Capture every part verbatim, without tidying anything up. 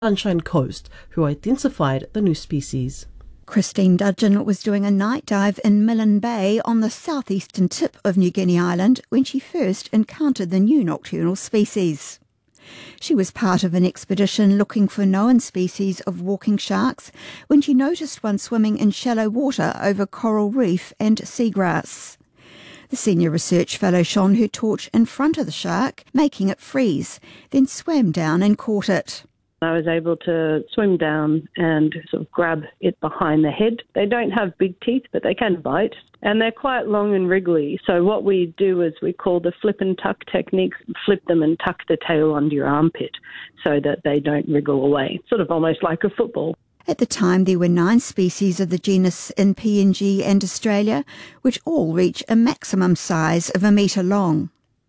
Sunshine Coast, who identified the new species. Christine Dudgeon was doing a night dive in Milne Bay on the southeastern tip of New Guinea Island when she first encountered the new nocturnal species. She was part of an expedition looking for known species of walking sharks when she noticed one swimming in shallow water over coral reef and seagrass. The senior research fellow shone her torch in front of the shark, making it freeze, then swam down and caught it. I was able to swim down and sort of grab it behind the head. They don't have big teeth, but they can bite, and they're quite long and wriggly. So what we do is we call the flip and tuck technique, flip them and tuck the tail under your armpit so that they don't wriggle away, sort of almost like a football. At the time, there were nine species of the genus in P N G and Australia, which all reach a maximum size of a metre long.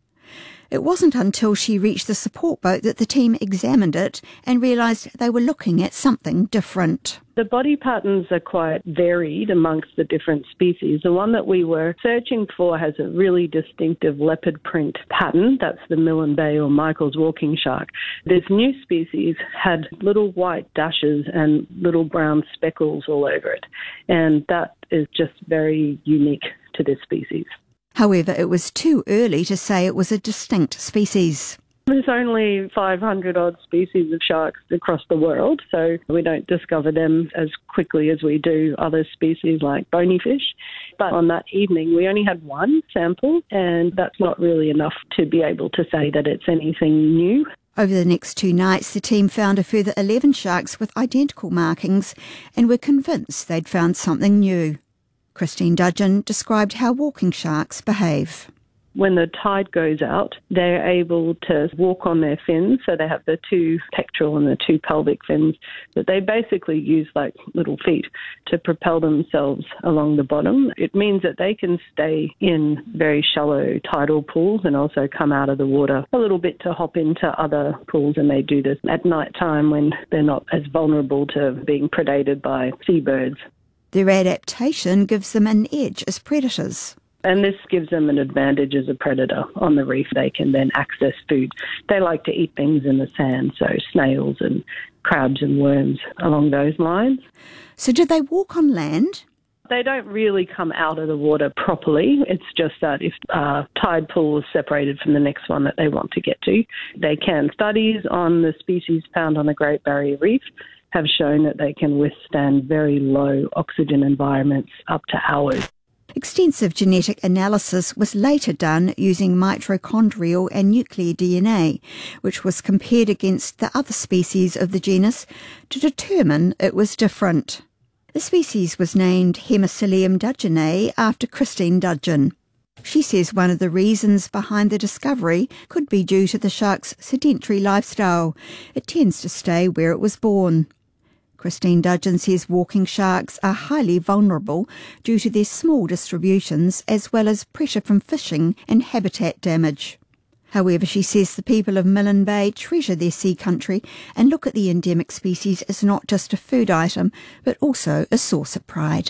It wasn't until she reached the support boat that the team examined it and realised they were looking at something different. The body patterns are quite varied amongst the different species. The one that we were searching for has a really distinctive leopard print pattern. That's the Milne Bay or Michael's walking shark. This new species had little white dashes and little brown speckles all over it. And that is just very unique to this species. However, it was too early to say it was a distinct species. There's only five hundred odd species of sharks across the world, so we don't discover them as quickly as we do other species like bony fish. But on that evening, we only had one sample, and that's not really enough to be able to say that it's anything new. Over the next two nights, the team found a further eleven sharks with identical markings and were convinced they'd found something new. Christine Dudgeon described how walking sharks behave. When the tide goes out, they're able to walk on their fins, so they have the two pectoral and the two pelvic fins, but they basically use like little feet to propel themselves along the bottom. It means that they can stay in very shallow tidal pools and also come out of the water a little bit to hop into other pools, and they do this at night time when they're not as vulnerable to being predated by seabirds. Their adaptation gives them an edge as predators. And this gives them an advantage as a predator on the reef. They can then access food. They like to eat things in the sand, so snails and crabs and worms along those lines. So did they walk on land? They don't really come out of the water properly. It's just that if a tide pool is separated from the next one that they want to get to, they can. Studies on the species found on the Great Barrier Reef have shown that they can withstand very low oxygen environments up to hours. Extensive genetic analysis was later done using mitochondrial and nuclear D N A, which was compared against the other species of the genus to determine it was different. The species was named Hemicillium dudgeonae after Christine Dudgeon. She says one of the reasons behind the discovery could be due to the shark's sedentary lifestyle. It tends to stay where it was born. Christine Dudgeon says walking sharks are highly vulnerable due to their small distributions as well as pressure from fishing and habitat damage. However, she says the people of Milne Bay treasure their sea country and look at the endemic species as not just a food item, but also a source of pride.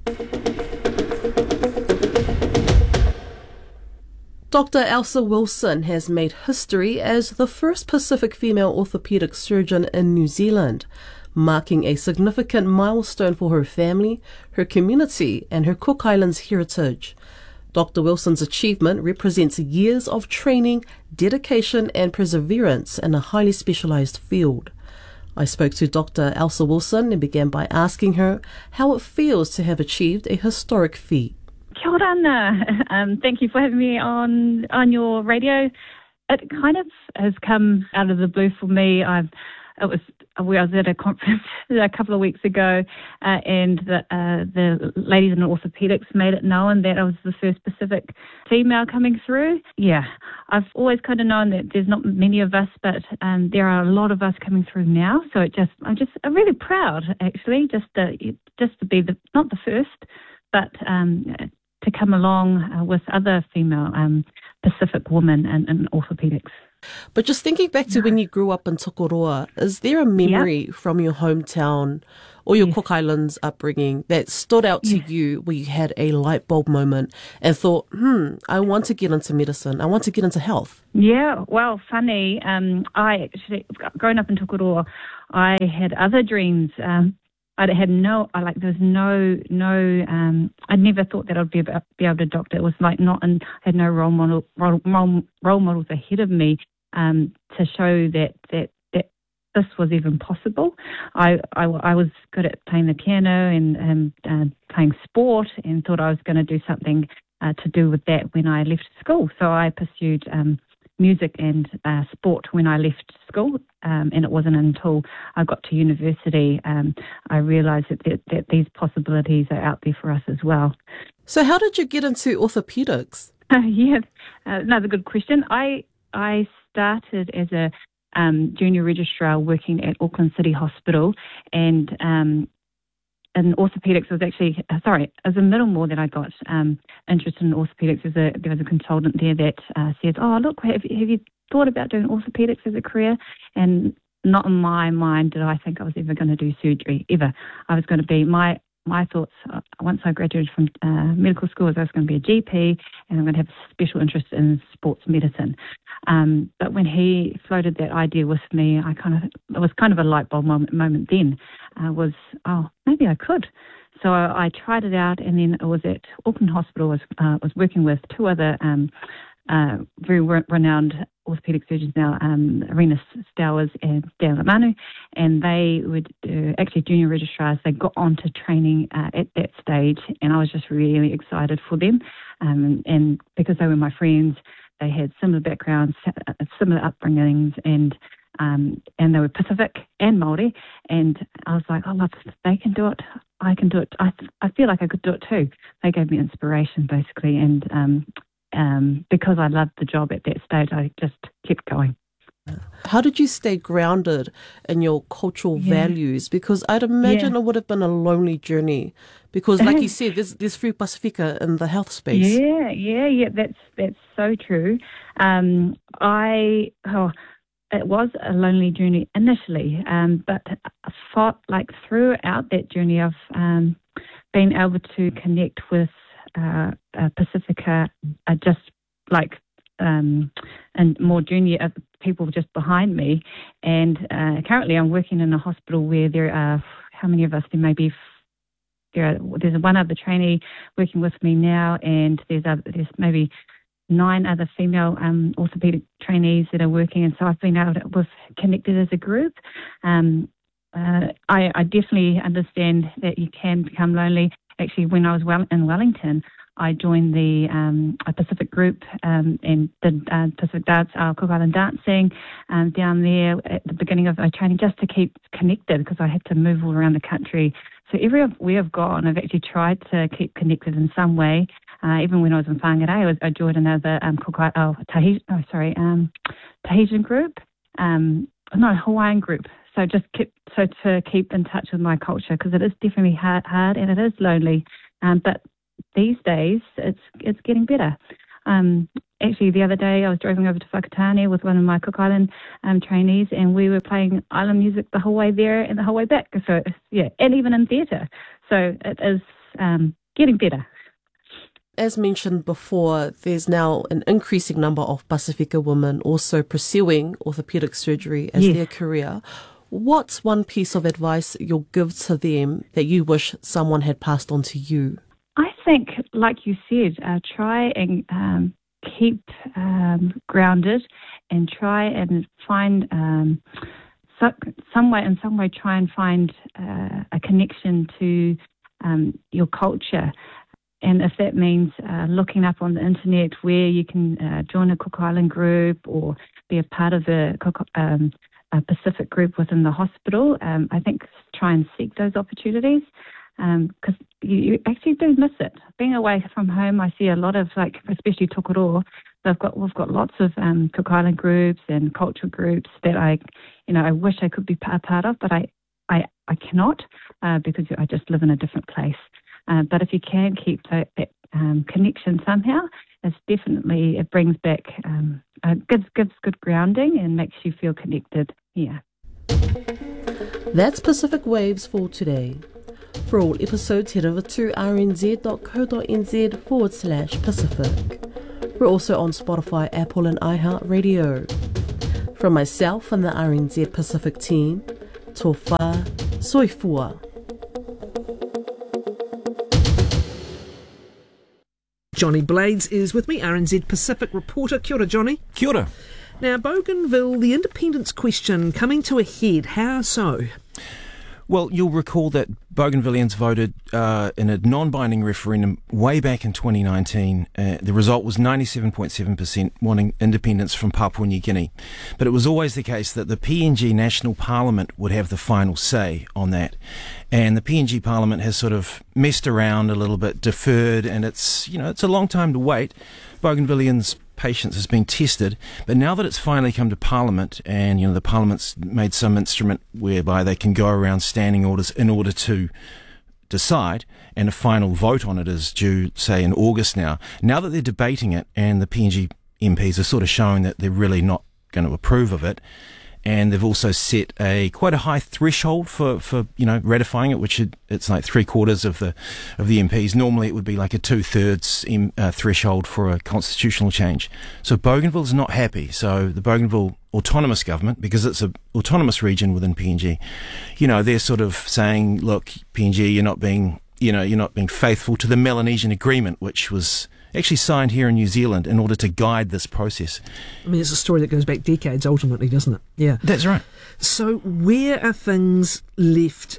Doctor Elsa Wilson has made history as the first Pacific female orthopaedic surgeon in New Zealand, marking a significant milestone for her family, her community, and her Cook Islands heritage. Doctor Wilson's achievement represents years of training, dedication, and perseverance in a highly specialised field. I spoke to Doctor Elsa Wilson and began by asking her how it feels to have achieved a historic feat. Kia ora, Anna. Um, thank you for having me on on your radio. It kind of has come out of the blue for me. I've it was I was at a conference a couple of weeks ago, uh, and the uh, the ladies in orthopaedics made it known that I was the first Pacific female coming through. Yeah, I've always kind of known that there's not many of us, but um, there are a lot of us coming through now. So it just I'm just I'm really proud actually, just to just to be the not the first, but um, to come along uh, with other female um, Pacific women in, in orthopaedics. But just thinking back to when you grew up in Tokoroa, is there a memory yep. from your hometown or your Yes. Cook Islands upbringing that stood out to Yes. you where you had a light bulb moment and thought, hmm, I want to get into medicine. I want to get into health? Yeah, well, funny. Um, I actually, growing up in Tokoroa, I had other dreams. Um, I had no, I like, there was no, no, um, I never thought that I'd be able, be able to doctor. It was like not, and I had no role model, role, role, role models ahead of me um, to show that, that, that this was even possible. I, I, I was good at playing the piano and, and uh, playing sport and thought I was going to do something uh, to do with that when I left school. So I pursued um, music and uh, sport when I left school, um, and it wasn't until I got to university um, I realised that, that, that these possibilities are out there for us as well. So how did you get into orthopedics? Uh, yeah, uh, another good question. I I started as a um, junior registrar working at Auckland City Hospital, and um, in orthopedics was actually, uh, sorry, as a middle more that I got um, interested in orthopedics. As a, there was a consultant there that uh, said, oh, look, have, have you thought about doing orthopedics as a career? And not in my mind did I think I was ever going to do surgery, ever. I was going to be, my my thoughts, uh, once I graduated from uh, medical school, was I was going to be a G P and I'm going to have a special interest in sports medicine. Um, but when he floated that idea with me, I kind of, it was kind of a light bulb moment, moment then, uh, was, oh, maybe I could. So I, I tried it out, and then it was at Auckland Hospital, was uh, was working with two other um, uh, very re- renowned orthopaedic surgeons now, um, Arena Stowers and Dan Lamanu, and they would uh, actually junior registrars. They got onto training uh, at that stage, and I was just really excited for them, um, and because they were my friends, they had similar backgrounds, similar upbringings, and um, and they were Pacific and Māori, and I was like, oh, look, if they can do it, I can do it. I I feel like I could do it too. They gave me inspiration, basically, and um, um, because I loved the job at that stage, I just kept going. How did you stay grounded in your cultural Yeah. values? Because I'd imagine Yeah. it would have been a lonely journey. Because, like you said, there's there's free Pacifica in the health space. Yeah, yeah, yeah. That's that's so true. Um, I oh, it was a lonely journey initially, um, but I fought like throughout that journey of um, being able to connect with uh, uh, Pacifica, uh, just like um, and more junior uh, people just behind me. And uh, currently, I'm working in a hospital where there are how many of us? There may be. There are, there's one other trainee working with me now, and there's other, there's maybe nine other female um, orthopaedic trainees that are working, and so I've been able to, we've connected as a group. Um, uh, I, I definitely understand that you can become lonely. Actually, when I was well in Wellington, I joined the um, a Pacific group um, and did uh, Pacific Dance, uh, Cook Island dancing um, down there at the beginning of my training, just to keep connected, because I had to move all around the country. So everywhere I've gone, I've actually tried to keep connected in some way. Uh, even when I was in Whangarei, I, was, I joined another um, Cook, oh, Tahitian, oh, sorry, um, Tahitian group, um, no, Hawaiian group. So just keep, so to keep in touch with my culture, because it is definitely hard, hard and it is lonely. Um, but these days, it's it's getting better. Um, actually, the other day, I was driving over to Whakatane with one of my Cook Island um, trainees, and we were playing island music the whole way there and the whole way back. So, yeah, and even in theatre. So it is um, getting better. As mentioned before, there's now an increasing number of Pacifica women also pursuing orthopedic surgery as Yes. their career. What's one piece of advice you'll give to them that you wish someone had passed on to you? I think, like you said, uh, try and um, keep um, grounded, and try and find um, so, some way, in some way, try and find uh, a connection to um, your culture. And if that means uh, looking up on the internet where you can uh, join a Cook Island group or be a part of a, Cook, um, a Pacific group within the hospital, um, I think try and seek those opportunities. Because um, you, you actually do miss it. Being away from home, I see a lot of, like, especially Tokoroa, they've got, we've got lots of um, Cook Island groups and cultural groups that I, you know, I wish I could be a part of, but I, I, I cannot uh, because I just live in a different place. Uh, but if you can keep that, that um, connection somehow, it's definitely, it brings back, um, uh, gives, gives good grounding and makes you feel connected. Yeah. That's Pacific Waves for today. For all episodes, head over to rnz.co.nz forward slash Pacific. We're also on Spotify, Apple and iHeartRadio. From myself and the R N Z Pacific team, Tofa Soifua. Johnny Blades is with me, R N Z Pacific reporter. Kia ora, Johnny. Kia ora. Now, Bougainville, the independence question coming to a head. How so? Well, you'll recall that Bougainvilleans voted uh, in a non-binding referendum way back in twenty nineteen. Uh, the result was ninety-seven point seven percent wanting independence from Papua New Guinea. But it was always the case that the P N G National Parliament would have the final say on that. And the P N G Parliament has sort of messed around a little bit, deferred, and it's, you know, it's a long time to wait. Bougainvilleans' patience has been tested, but now that it's finally come to Parliament, and you know the Parliament's made some instrument whereby they can go around standing orders in order to decide, and a final vote on it is due, say, in August now. Now that they're debating it, and the P N G M Ps are sort of showing that they're really not going to approve of it, and they've also set a quite a high threshold for, for you know ratifying it, which it, it's like three quarters of the of the M Ps. Normally, it would be like a two thirds uh, threshold for a constitutional change. So Bougainville's not happy. So the Bougainville Autonomous Government, because it's an autonomous region within P N G, you know they're sort of saying, look, P N G, you're not being you know you're not being faithful to the Melanesian Agreement, which was actually signed here in New Zealand in order to guide this process. I mean, it's a story that goes back decades, ultimately, doesn't it? Yeah. That's right. So where are things left?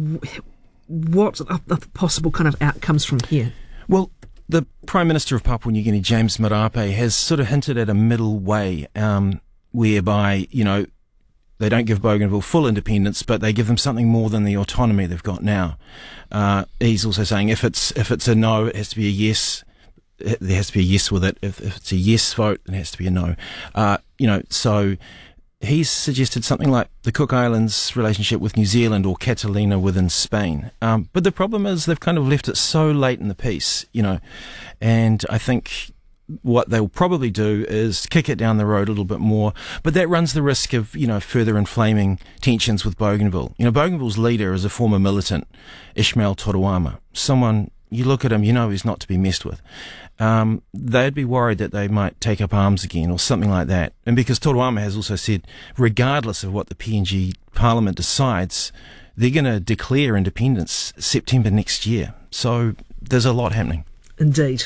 What are the possible kind of outcomes from here? Well, the Prime Minister of Papua New Guinea, James Marape, has sort of hinted at a middle way, um, whereby, you know, they don't give Bougainville full independence, but they give them something more than the autonomy they've got now. Uh, he's also saying if it's if it's a no, it has to be a yes. There has to be a yes with it. If, if it's a yes vote, it has to be a no. Uh, you know, so he's suggested something like the Cook Islands' relationship with New Zealand or Catalina within Spain. Um, but the problem is they've kind of left it so late in the piece, you know, and I think what they'll probably do is kick it down the road a little bit more, but that runs the risk of, you know, further inflaming tensions with Bougainville. You know, Bougainville's leader is a former militant, Ismail Toruama, someone, you look at him, you know he's not to be messed with. Um, they'd be worried that they might take up arms again or something like that. And because Toruama has also said, regardless of what the P N G Parliament decides, they're going to declare independence September next year. So there's a lot happening. Indeed.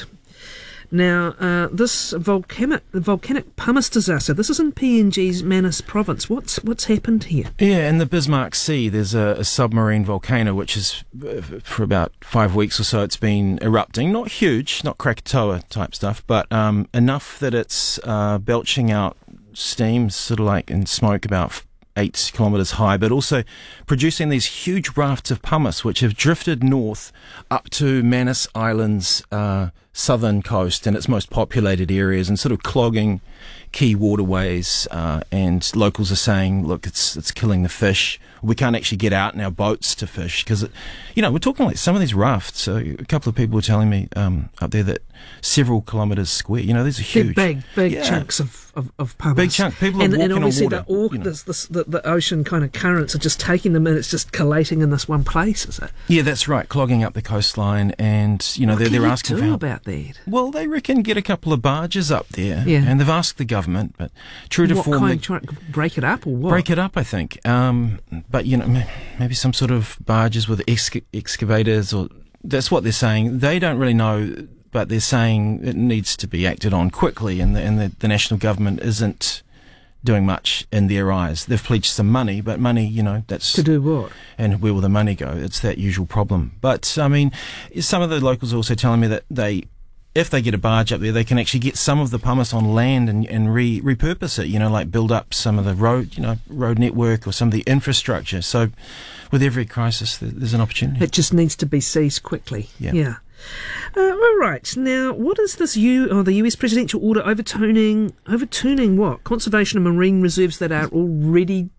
Now, uh, this volcanic volcanic pumice disaster, this is in P N G's Manus province. What's what's happened here? Yeah, in the Bismarck Sea, there's a, a submarine volcano which is, uh, for about five weeks or so, it's been erupting. Not huge, not Krakatoa type stuff, but um, enough that it's uh, belching out steam, sort of like in smoke, about eight kilometres high, but also producing these huge rafts of pumice which have drifted north up to Manus Island's uh, southern coast and its most populated areas, and sort of clogging key waterways. Uh, and locals are saying, look, it's it's killing the fish. We can't actually get out in our boats to fish because, you know, we're talking like some of these rafts. Uh, a couple of people were telling me um, up there that several kilometres square. You know, these are huge, They're big, big yeah. chunks of of, of pumice. Big chunk. People are and, walking and obviously on water. The, all, you know. this, this, the, the ocean kind of currents are just taking them, and it's just collating in this one place. Is it? Yeah, that's right. Clogging up the coastline, and you know what they're can they're you asking do for help. about that. Well, they reckon get a couple of barges up there, Yeah. and they've asked the government, but true to What form, kind? they Try to break it up or what? break it up. I think, um, but you know, maybe some sort of barges with exca- excavators, or that's what they're saying. They don't really know, but they're saying it needs to be acted on quickly, and the, and the, the national government isn't doing much in their eyes. They've pledged some money, but money, you know, that's To do what? and where will the money go? It's that usual problem. But I mean, some of the locals are also telling me that they, if they get a barge up there, they can actually get some of the pumice on land and, and re, repurpose it, you know, like build up some of the road, you know, road network or some of the infrastructure. So with every crisis, there's an opportunity. It just needs to be seized quickly. Yeah. Yeah. Uh, all right. Now, what is this U or the U S presidential order overturning? Overturning what? Conservation of marine reserves that are already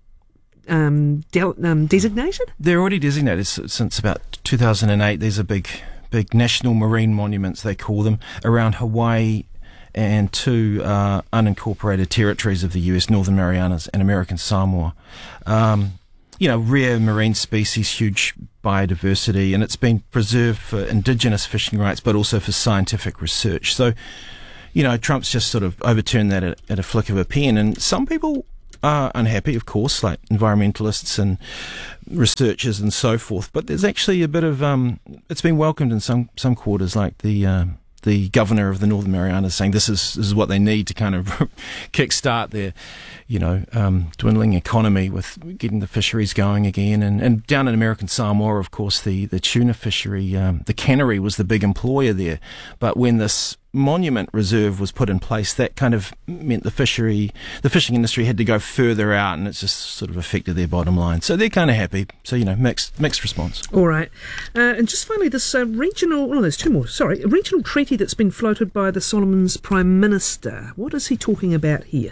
um, de- um, designated? They're already designated s- since about two thousand eight. These are big, big national marine monuments, they call them, around Hawaii and two uh, unincorporated territories of the U S, Northern Marianas and American Samoa. Um, you know, rare marine species, huge biodiversity, and it's been preserved for indigenous fishing rights, but also for scientific research. So, you know, Trump's just sort of overturned that at, at a flick of a pen, and some people are unhappy, of course, like environmentalists and researchers and so forth. But there's actually a bit of um, it's been welcomed in some some quarters, like the uh, the governor of the Northern Marianas saying this is this is what they need to kind of kickstart their, you know, um, dwindling economy with getting the fisheries going again. And, and down in American Samoa, of course, the the tuna fishery, um, the cannery was the big employer there. But when this monument reserve was put in place, that kind of meant the fishery, the fishing industry had to go further out, and it's just sort of affected their bottom line. So they're kind of happy. So, you know, mixed mixed response. All right. Uh, and just finally, this uh, regional, oh, there's two more, sorry, a regional treaty that's been floated by the Solomons Prime Minister. What is he talking about here?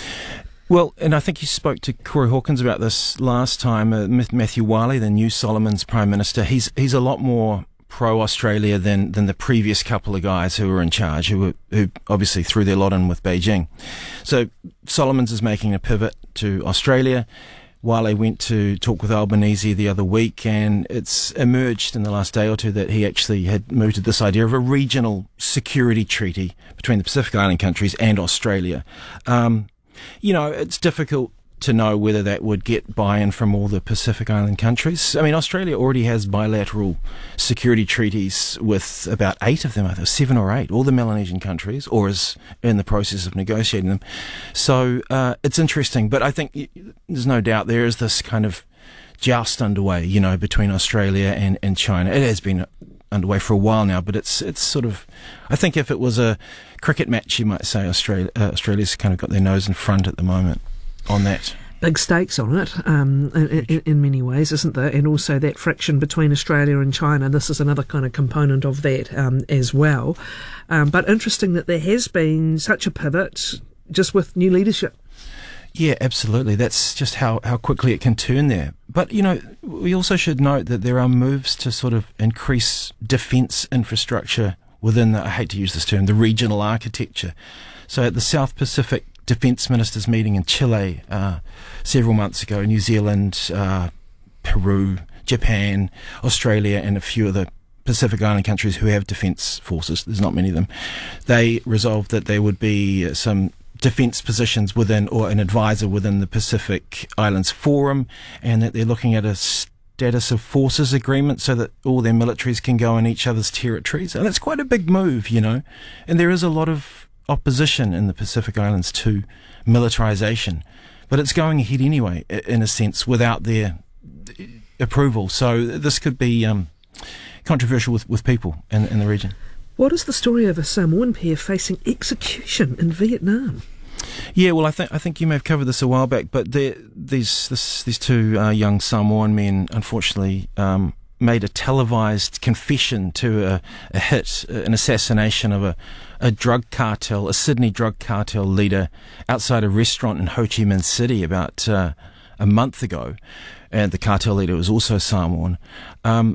Well, and I think you spoke to Corey Hawkins about this last time. Uh, Matthew Wiley, the new Solomons Prime Minister, he's he's a lot more pro-Australia than than the previous couple of guys who were in charge, who were who obviously threw their lot in with Beijing. So Solomons is making a pivot to Australia. Wiley went to talk with Albanese the other week, and it's emerged in the last day or two that he actually had mooted this idea of a regional security treaty between the Pacific Island countries and Australia. Um, you know, it's difficult to know whether that would get buy-in from all the Pacific Island countries. I mean, Australia already has bilateral security treaties with about eight of them, I think, seven or eight, all the Melanesian countries, or is in the process of negotiating them. So uh, it's interesting, but I think there's no doubt there is this kind of joust underway, you know, between Australia and, and China. It has been underway for a while now, but it's it's sort of, I think if it was a cricket match, you might say Australia uh, Australia's kind of got their nose in front at the moment on that. Big stakes on it, um, in, in, in many ways, isn't there? And also that friction between Australia and China. This is another kind of component of that um, as well. Um, but interesting that there has been such a pivot just with new leadership. Yeah, absolutely. That's just how, how quickly it can turn there. But, you know, we also should note that there are moves to sort of increase defence infrastructure within, the, I hate to use this term, the regional architecture. So at the South Pacific Defence Ministers meeting in Chile uh, several months ago, New Zealand, uh, Peru, Japan, Australia, and a few of the Pacific Island countries who have defence forces, there's not many of them, they resolved that there would be some defence positions within, or an advisor within the Pacific Islands Forum, and that they're looking at a status of forces agreement so that all their militaries can go in each other's territories. And that's quite a big move, you know, and there is a lot of opposition in the Pacific Islands to militarisation, but it's going ahead anyway, in a sense, without their approval. So this could be um, controversial with, with people in, in the region. What is the story of a Samoan pair facing execution in Vietnam? Yeah, well, I think I think you may have covered this a while back, but these this, these two uh, young Samoan men, unfortunately, um, made a televised confession to a, a hit, an assassination of a, a drug cartel, a Sydney drug cartel leader outside a restaurant in Ho Chi Minh City about uh, a month ago. And the cartel leader was also Samoan. Um,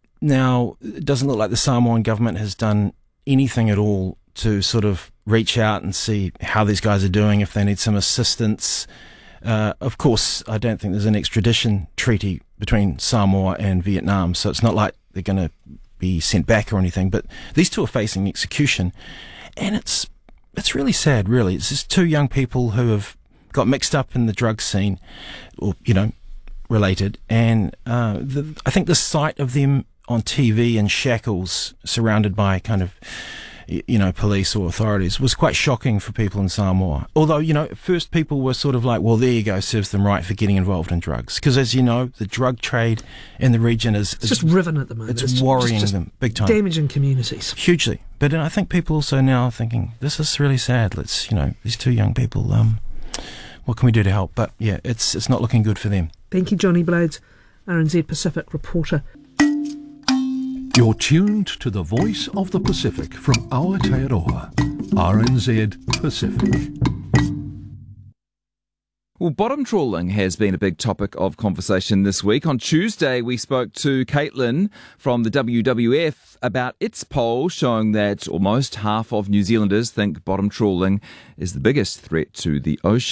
now, it doesn't look like the Samoan government has done anything at all to sort of reach out and see how these guys are doing, if they need some assistance. Uh, of course, I don't think there's an extradition treaty between Samoa and Vietnam, so it's not like they're going to be sent back or anything. But these two are facing execution, and it's it's really sad, really. It's just two young people who have got mixed up in the drug scene, or, you know, related. And uh, the, I think the sight of them on T V in shackles, surrounded by kind of, you know, police or authorities, was quite shocking for people in Samoa. Although, you know, at first people were sort of like, well, there you go, serves them right for getting involved in drugs. Because, as you know, the drug trade in the region is... It's just riven at the moment. It's, it's worrying just, just them big time. Damaging communities. Hugely. But I think people also now are thinking, this is really sad. Let's, you know, these two young people, um, what can we do to help? But, yeah, it's it's not looking good for them. Thank you, Johnny Blades, R N Z Pacific reporter. You're tuned to the voice of the Pacific from Aotearoa, R N Z Pacific. Well, bottom trawling has been a big topic of conversation this week. On Tuesday, we spoke to Caitlin from the W W F about its poll showing that almost half of New Zealanders think bottom trawling is the biggest threat to the ocean.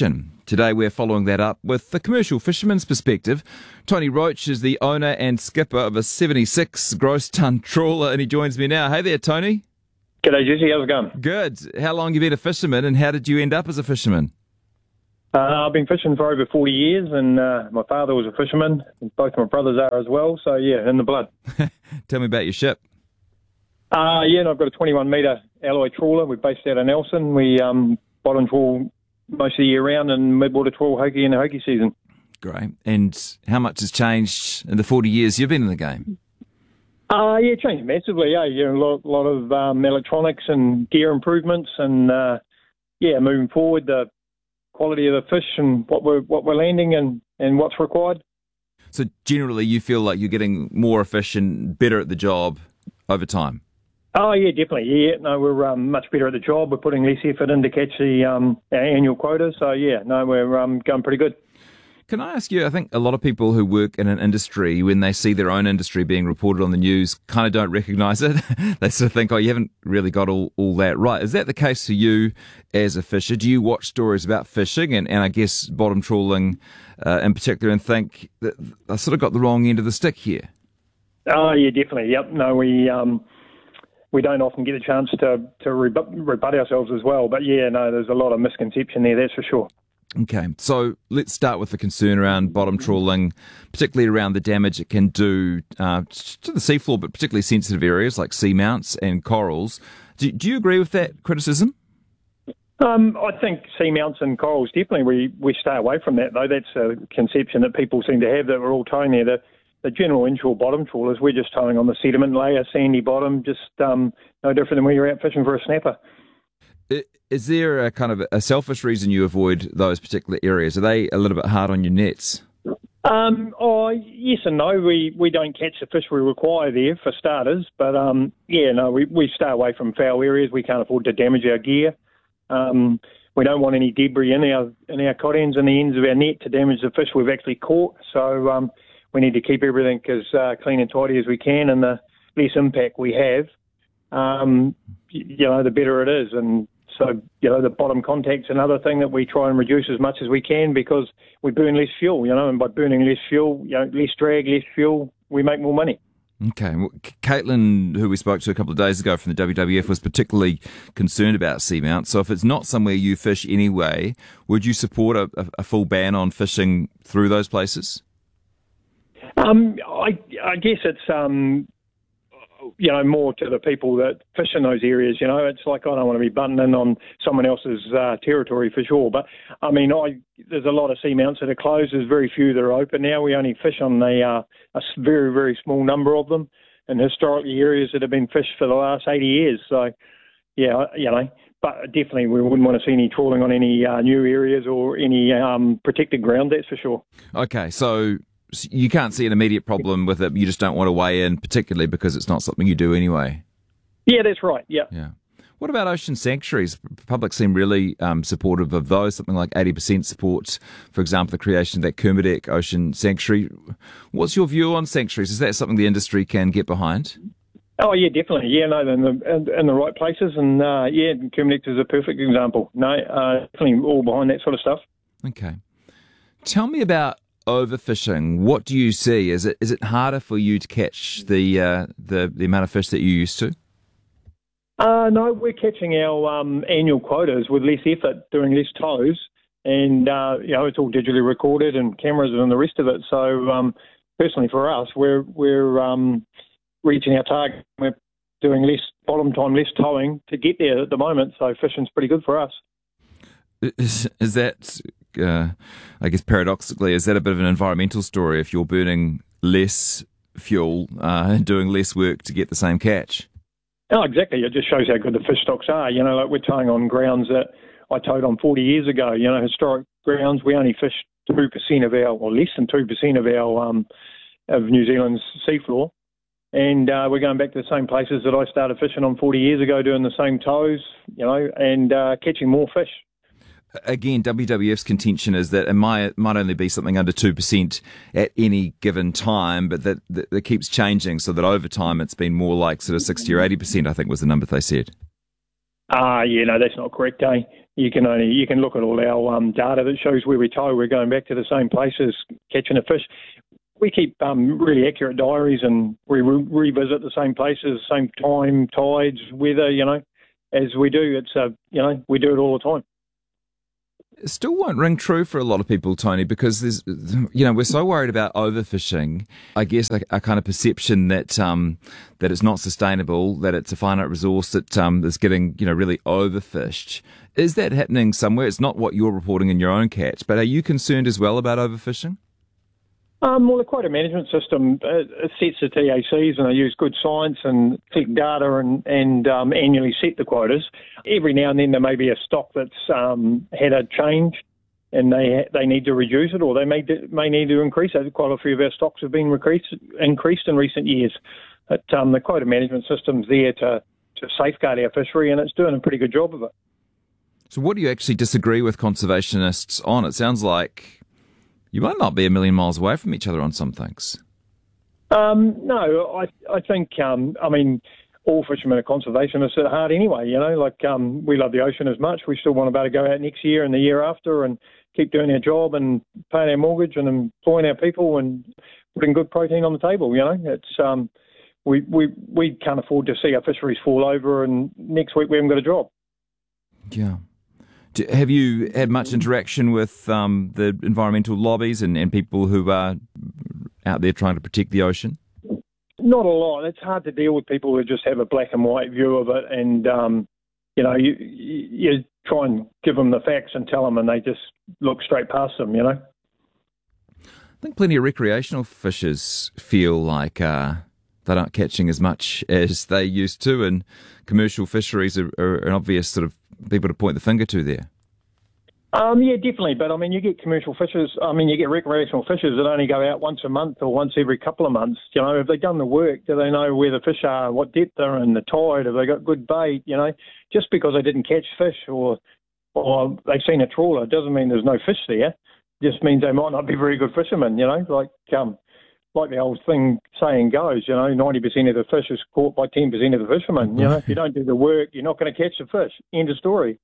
Today we're following that up with the commercial fisherman's perspective. Tony Roach is the owner and skipper of a seventy-six gross ton trawler, and he joins me now. Hey there, Tony. G'day, Jesse. How's it going? Good. How long have you been a fisherman, and how did you end up as a fisherman? Uh, I've been fishing for over forty years, and uh, my father was a fisherman, and both my brothers are as well, so yeah, in the blood. Tell me about your ship. Uh, yeah, and I've got a twenty-one metre alloy trawler. We're based out of Nelson. We um, bottom trawl most of the year round and midwater trawl hoki in the hoki season. Great. And how much has changed in the forty years you've been in the game? Uh, yeah, changed massively, yeah. You know, a lot, lot of um, electronics and gear improvements, and uh, yeah, moving forward, the quality of the fish and what we're what we're landing and, and what's required. So generally, you feel like you're getting more efficient, better at the job over time. Oh yeah, definitely. Yeah, no, we're um, much better at the job. We're putting less effort in to catch the um, our annual quota. So yeah, no, we're um, going pretty good. Can I ask you, I think a lot of people who work in an industry, when they see their own industry being reported on the news, kind of don't recognise it. They sort of think, oh, you haven't really got all, all that right. Is that the case for you as a fisher? Do you watch stories about fishing and, and I guess bottom trawling uh, in particular and think that I sort of got the wrong end of the stick here? Oh, yeah, definitely. Yep. No, we um, we don't often get a chance to, to rebut, rebut ourselves as well. But yeah, no, there's a lot of misconception there, that's for sure. Okay, so let's start with the concern around bottom trawling, particularly around the damage it can do uh, to the seafloor, but particularly sensitive areas like seamounts and corals. Do, do you agree with that criticism? Um, I think seamounts and corals, definitely we, we stay away from that, though. That's a conception that people seem to have, that we're all towing there. The, the general inshore bottom trawlers, we're just towing on the sediment layer, sandy bottom, just um, no different than when you're out fishing for a snapper. Is there a kind of a selfish reason you avoid those particular areas? Are they a little bit hard on your nets? Um, oh, yes and no. We we don't catch the fish we require there, for starters. But, um, yeah, no, we, we stay away from foul areas. We can't afford to damage our gear. Um, we don't want any debris in our in our cod ends and the ends of our net to damage the fish we've actually caught. So um, we need to keep everything as uh, clean and tidy as we can, and the less impact we have, um, you know, the better it is. And so, you know, the bottom contact's another thing that we try and reduce as much as we can, because we burn less fuel, you know, and by burning less fuel, you know, less drag, less fuel, we make more money. Okay. Well, Caitlin, who we spoke to a couple of days ago from the W W F, was particularly concerned about seamounts. So if it's not somewhere you fish anyway, would you support a, a full ban on fishing through those places? Um, I, I guess it's... Um, you know, more to the people that fish in those areas. You know, it's like, I don't want to be butting in on someone else's uh, territory for sure. But, I mean, I, there's a lot of seamounts that are closed. There's very few that are open now. We only fish on the, uh, a very, very small number of them, and historically areas that have been fished for the last eighty years. So, yeah, you know, but definitely we wouldn't want to see any trawling on any uh, new areas or any um, protected ground, that's for sure. Okay, so you can't see an immediate problem with it. You just don't want to weigh in, particularly because it's not something you do anyway. Yeah, that's right. Yeah. Yeah. What about ocean sanctuaries? Public seem really um, supportive of those. Something like eighty percent support, for example, the creation of that Kermadec Ocean Sanctuary. What's your view on sanctuaries? Is that something the industry can get behind? Oh yeah, definitely. Yeah, no, in the in, in the right places, and uh, yeah, Kermadec is a perfect example. No, uh, definitely all behind that sort of stuff. Okay. Tell me about overfishing. What do you see? Is it is it harder for you to catch the uh, the the amount of fish that you used to? Uh, no, we're catching our um, annual quotas with less effort, doing less tows, and uh, you know, it's all digitally recorded and cameras and the rest of it. So um, personally, for us, we're we're um, reaching our target. We're doing less bottom time, less towing to get there at the moment. So fishing's pretty good for us. Is, is that, uh, I guess paradoxically, is that a bit of an environmental story if you're burning less fuel uh, and doing less work to get the same catch? Oh, exactly. It just shows how good the fish stocks are. You know, like we're towing on grounds that I towed on forty years ago. You know, historic grounds. We only fish two percent of our, or less than two percent of our, um, of New Zealand's seafloor. And uh, we're going back to the same places that I started fishing on forty years ago, doing the same tows, you know, and uh, catching more fish. Again, W W F's contention is that it might, might only be something under two percent at any given time, but that, that, that keeps changing, so that over time it's been more like sort of sixty or eighty percent, I think was the number they said. Ah, uh, yeah, no, that's not correct, eh? you can only you can look at all our um, data that shows where we tow. We're going back to the same places, catching a fish. We keep um, really accurate diaries, and we re- revisit the same places, same time, tides, weather. You know, as we do. It's a uh, you know we do it all the time. It still won't ring true for a lot of people, Tony, because there's, you know, we're so worried about overfishing. I guess a, a kind of perception that um, that it's not sustainable, that it's a finite resource that um, is getting, you know, really overfished. Is that happening somewhere? It's not what you're reporting in your own catch, but are you concerned as well about overfishing? Um, well, the quota management system uh, it sets the T A Cs, and they use good science and take data and, and um, annually set the quotas. Every now and then there may be a stock that's um, had a change, and they they need to reduce it, or they may may need to increase it. Quite a few of our stocks have been increased increased in recent years. But um, the quota management system's there to to safeguard our fishery, and it's doing a pretty good job of it. So, what do you actually disagree with conservationists on? It sounds like you might not be a million miles away from each other on some things. Um, no, I I think, um, I mean, all fishermen are conservationists at heart anyway, you know, like um, we love the ocean as much. We still want to be able to go out next year and the year after and keep doing our job and paying our mortgage and employing our people and putting good protein on the table, you know. It's um, we, we, we can't afford to see our fisheries fall over and next week we haven't got a job. Yeah. Have you had much interaction with um, the environmental lobbies and, and people who are out there trying to protect the ocean? Not a lot. It's hard to deal with people who just have a black and white view of it, and um, you know, you, you try and give them the facts and tell them, and they just look straight past them. You know. I think plenty of recreational fishers feel like uh, they aren't catching as much as they used to, and commercial fisheries are, are an obvious sort of people to point the finger to there. Um, yeah, definitely. But I mean, you get commercial fishers. I mean, you get recreational fishers that only go out once a month or once every couple of months. You know, have they done the work? Do they know where the fish are, what depth they're in, the tide? Have they got good bait? You know, just because they didn't catch fish or or they've seen a trawler doesn't mean there's no fish there. It just means they might not be very good fishermen. You know, like um, like the old thing saying goes. You know, ninety percent of the fish is caught by ten percent of the fishermen. You know, if you don't do the work, you're not going to catch the fish. End of story.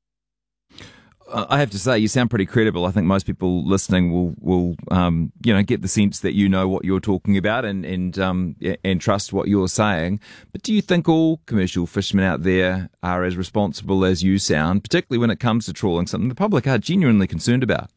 I have to say, you sound pretty credible. I think most people listening will, will um, you know, get the sense that you know what you're talking about and and um, and trust what you're saying. But do you think all commercial fishermen out there are as responsible as you sound, particularly when it comes to trawling, something the public are genuinely concerned about?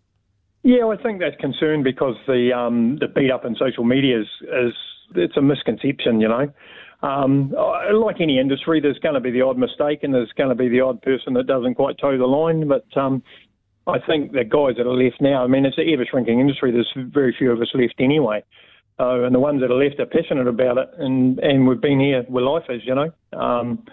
Yeah, I think that's concerned because the um, the beat up in social media is, is it's a misconception, you know. Um, like any industry, there's going to be the odd mistake and there's going to be the odd person that doesn't quite toe the line. But um, I think the guys that are left now, I mean, it's an ever-shrinking industry. There's very few of us left anyway. Uh, and the ones that are left are passionate about it. And, and we've been here, we're lifers, you know. Um,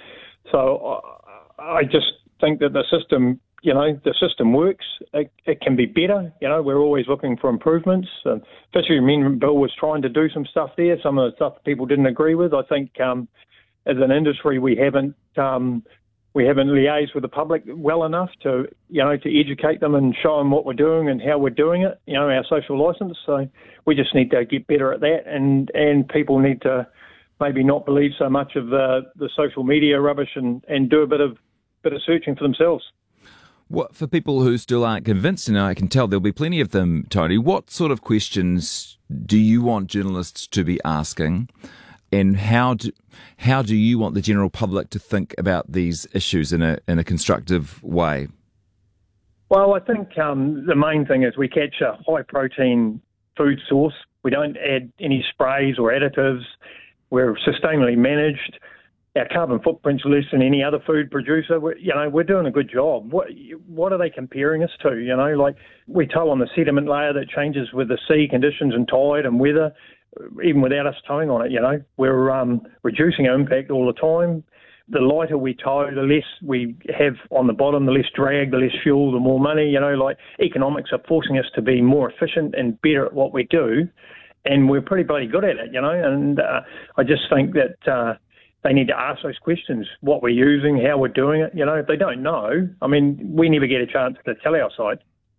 so I, I just think that the system, you know, the system works. It, it can be better. You know, we're always looking for improvements. Uh, Fishery Amendment Bill was trying to do some stuff there. Some of the stuff people didn't agree with. I think um, as an industry, we haven't um, we haven't liaised with the public well enough to, you know, to educate them and show them what we're doing and how we're doing it. You know, our social licence. So we just need to get better at that, and and people need to maybe not believe so much of the the social media rubbish and, and do a bit of bit of searching for themselves. What, for people who still aren't convinced, and I can tell there'll be plenty of them, Tony, what sort of questions do you want journalists to be asking, and how do, how do you want the general public to think about these issues in a in a constructive way? Well, I think um, the main thing is we catch a high-protein food source. We don't add any sprays or additives. We're sustainably managed. Our carbon footprint's less than any other food producer. We're, you know, we're doing a good job. What what are they comparing us to? You know, like we tow on the sediment layer that changes with the sea conditions and tide and weather, even without us towing on it. You know, we're um, reducing our impact all the time. The lighter we tow, the less we have on the bottom, the less drag, the less fuel, the more money. You know, like economics are forcing us to be more efficient and better at what we do, and we're pretty bloody good at it. You know, and uh, I just think that. Uh, They need to ask those questions, what we're using, how we're doing it. You know, if they don't know, I mean, we never get a chance to tell our side.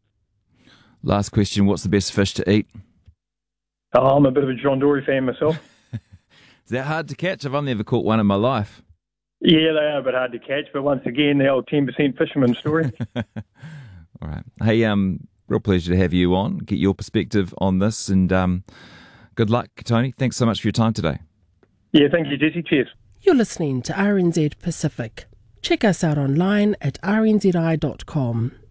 Last question, what's the best fish to eat? Oh, I'm a bit of a John Dory fan myself. Is that hard to catch? I've only ever caught one in my life. Yeah, they are a bit hard to catch, but once again, the old ten percent fisherman story. All right. Hey, um, real pleasure to have you on, get your perspective on this, and um, good luck, Tony. Thanks so much for your time today. Yeah, thank you, Jesse. Cheers. You're listening to R N Z Pacific. Check us out online at r n z i dot com.